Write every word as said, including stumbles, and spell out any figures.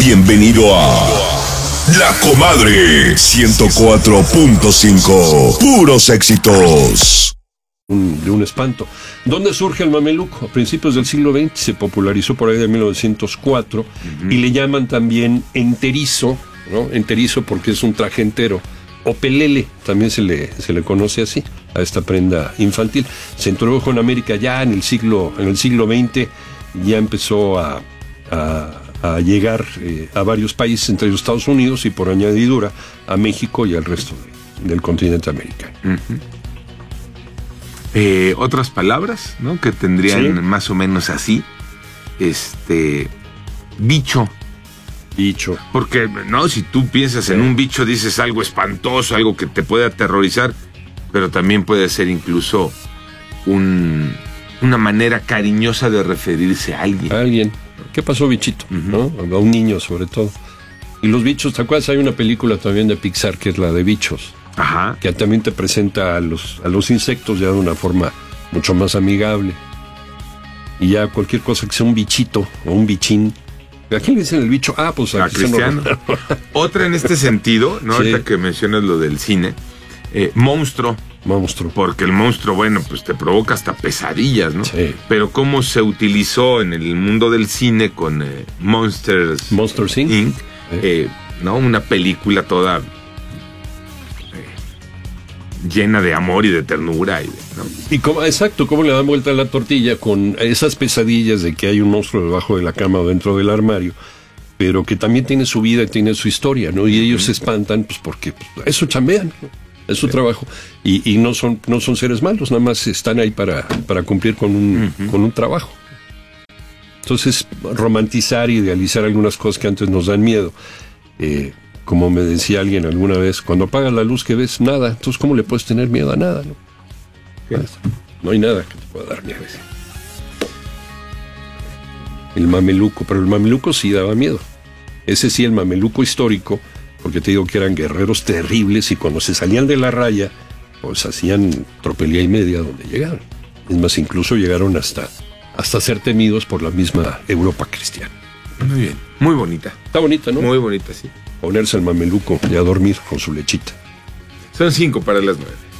Bienvenido a La Comadre ciento cuatro punto cinco. Puros éxitos. Un, de un espanto. ¿Dónde surge el mameluco? A principios del siglo veinte se popularizó por ahí de mil novecientos cuatro. Uh-huh. Y le llaman también enterizo, ¿no? Enterizo porque es un traje entero. O pelele, también se le, se le conoce así a esta prenda infantil. Se introdujo en América ya en el siglo, en el siglo veinte, ya empezó a, a, a llegar eh, a varios países, entre los Estados Unidos y por añadidura a México y al resto de, del continente americano. Uh-huh. Eh, otras palabras, ¿no? Que tendrían ¿Sí? más o menos así. Este. Bicho. Bicho. Porque, no, si tú piensas sí. en un bicho, dices algo espantoso, algo que te puede aterrorizar, pero también puede ser incluso un, una manera cariñosa de referirse a alguien. A alguien. ¿Qué pasó, bichito? Uh-huh. ¿No? A un niño, sobre todo. Y los bichos, ¿te acuerdas? Hay una película también de Pixar que es la de Bichos. Ajá. Que también te presenta a los, a los insectos ya de una forma mucho más amigable. Y ya cualquier cosa que sea un bichito o un bichín. ¿A quién le dicen el bicho? Ah, pues a, a Cristiano. Otra en este sentido, ¿no? Sí. Ahorita que mencionas lo del cine, eh, monstruo. Monstruo. Porque el monstruo, bueno, pues te provoca hasta pesadillas, ¿no? Sí. Pero cómo se utilizó en el mundo del cine con eh, Monsters Monsters Incorporated. Incorporated. Sí. Eh, ¿no? Una película toda llena de amor y de ternura. Y, de, ¿no? y cómo, exacto, cómo le dan vuelta a la tortilla con esas pesadillas de que hay un monstruo debajo de la cama o dentro del armario, pero que también tiene su vida y tiene su historia, ¿no? Y uh-huh. ellos se espantan pues porque pues, eso chambean, ¿no? Es su sí. trabajo. Y, y no son no son seres malos, nada más están ahí para, para cumplir con un, uh-huh. con un trabajo. Entonces, romantizar y idealizar algunas cosas que antes nos dan miedo. Eh, Como me decía alguien alguna vez, cuando apagas la luz que ves, nada. Entonces, ¿cómo le puedes tener miedo a nada? No, no hay nada que te pueda dar miedo. El mameluco, pero el mameluco sí daba miedo. Ese sí, el mameluco histórico, porque te digo que eran guerreros terribles y cuando se salían de la raya, pues hacían tropelía y media donde llegaron. Es más, incluso llegaron hasta, hasta ser temidos por la misma Europa cristiana. Muy bien, muy bonita. Está bonita, ¿no? Muy bonita, sí. Ponerse el mameluco y a dormir con su lechita. Son cinco para las nueve.